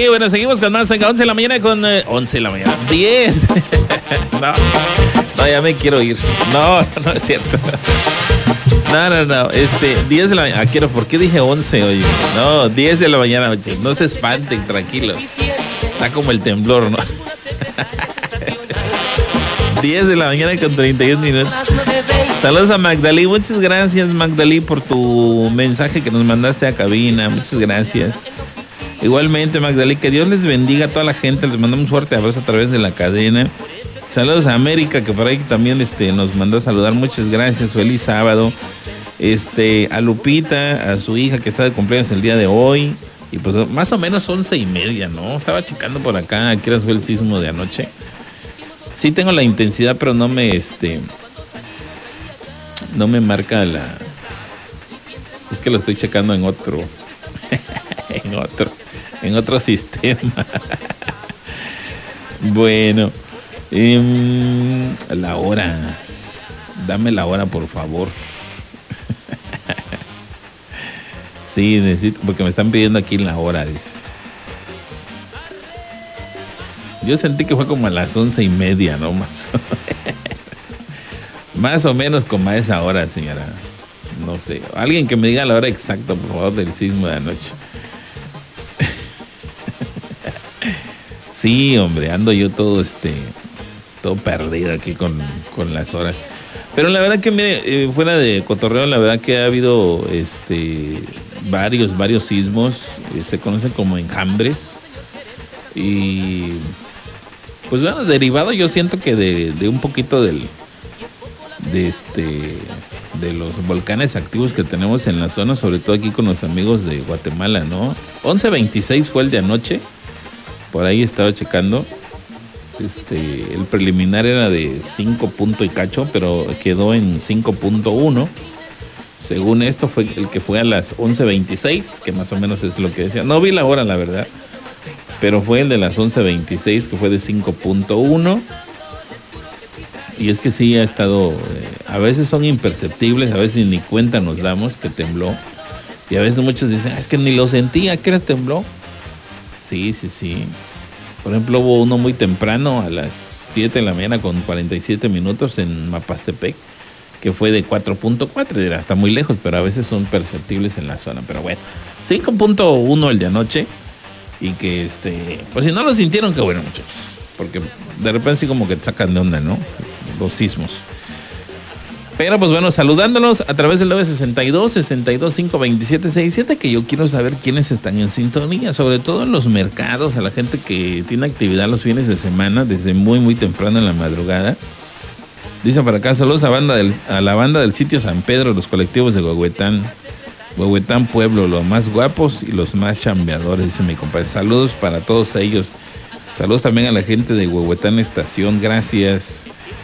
Sí, bueno, seguimos con más. Venga, 11 de la mañana con... 11 de la mañana. 10. No, ya me quiero ir. No es cierto. No. 10 de la mañana. Quiero, ¿por qué dije 11, oye? No, 10 de la mañana, oye. No se espanten, tranquilos. Está como el temblor, ¿no? 10 de la mañana con 31 minutos. Saludos a Magdalí. Muchas gracias, Magdalí, por tu mensaje que nos mandaste a cabina. Muchas gracias. Igualmente, Magdalí, que Dios les bendiga a toda la gente. Les mandamos un fuerte abrazo a través de la cadena. Saludos a América, que por ahí también nos mandó a saludar. Muchas gracias. Feliz sábado. A Lupita, a su hija que está de cumpleaños el día de hoy. Y pues más o menos 11:30, ¿no? Estaba checando por acá a qué hora fue el sismo de anoche. Sí tengo la intensidad, pero no me marca la... Es que lo estoy checando en otro en otro sistema. Bueno, la hora. Dame la hora, por favor. Sí, necesito, porque me están pidiendo aquí la hora, dice. Yo sentí que fue como a las 11:30, ¿no? Más o menos como a esa hora, señora. No sé. Alguien que me diga la hora exacta, por favor, del sismo de anoche. Sí, hombre, ando yo todo perdido aquí con las horas. Pero la verdad que, mire, fuera de cotorreo, la verdad que ha habido varios sismos. Se conocen como enjambres. Y pues bueno, derivado yo siento que de un poquito de los volcanes activos que tenemos en la zona, sobre todo aquí con los amigos de Guatemala, ¿no? 11:26 fue el de anoche. Por ahí estaba checando. El preliminar era de 5 punto y cacho, pero quedó en 5.1. Según esto fue el que fue a las 11:26, que más o menos es lo que decía. No vi la hora, la verdad, pero fue el de las 11:26, que fue de 5.1. Y es que sí ha estado, a veces son imperceptibles, a veces ni cuenta nos damos que tembló. Y a veces muchos dicen, es que ni lo sentía, ¿qué hora tembló? Sí. Por ejemplo, hubo uno muy temprano a las 7 de la mañana con 47 minutos en Mapastepec, que fue de 4.4, está muy lejos, pero a veces son perceptibles en la zona. Pero bueno, 5.1 el de anoche. Y que pues si no lo sintieron, qué bueno, muchachos. Porque de repente sí como que te sacan de onda, ¿no? Los sismos. Pero pues bueno, saludándolos a través del 962-625-2767, que yo quiero saber quiénes están en sintonía, sobre todo en los mercados, a la gente que tiene actividad los fines de semana, desde muy temprano en la madrugada. Dicen para acá, saludos a la banda del sitio San Pedro, los colectivos de Huehuetán Pueblo, los más guapos y los más chambeadores, dice mi compadre. Saludos para todos ellos. Saludos también a la gente de Huehuetán Estación, gracias.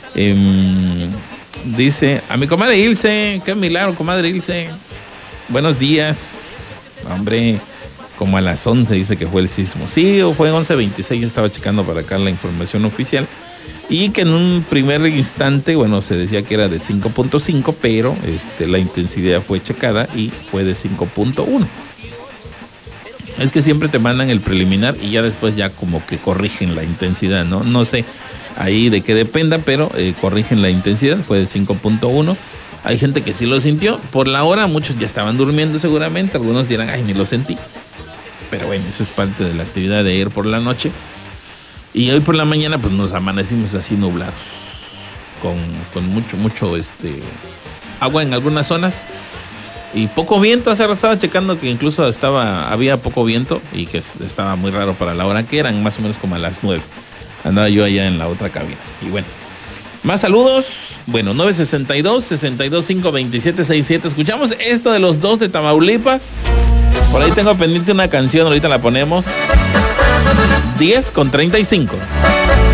Dice a mi comadre Ilse, qué milagro, comadre Ilse. Buenos días. Hombre, como a las 11 dice que fue el sismo. Sí, fue 11:26, yo estaba checando para acá la información oficial. Y que en un primer instante, bueno, se decía que era de 5.5, pero la intensidad fue checada y fue de 5.1. Es que siempre te mandan el preliminar y ya después ya como que corrigen la intensidad, ¿no? No sé ahí de qué dependa, pero corrigen la intensidad, fue de 5.1. Hay gente que sí lo sintió. Por la hora muchos ya estaban durmiendo seguramente, algunos dirán, ay, ni lo sentí. Pero bueno, eso es parte de la actividad de ir por la noche. Y hoy por la mañana pues nos amanecimos así nublados, con mucho agua en algunas zonas y poco viento. Hace rato estaba checando que incluso había poco viento y que estaba muy raro para la hora que eran, más o menos como a las 9. Andaba yo allá en la otra cabina. Y bueno, más saludos. Bueno, 962-625-2767. Escuchamos esto de los dos de Tamaulipas. Por ahí tengo pendiente una canción, ahorita la ponemos. 10:35.